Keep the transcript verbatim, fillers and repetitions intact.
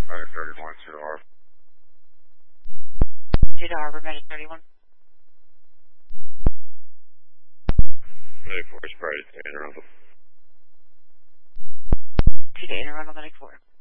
Medic thirty-one, two to Harbor. two to Harbor, Medic thirty-one. Medic four, Sprite, Anne Arundel. two to Anne Arundel, Medic four.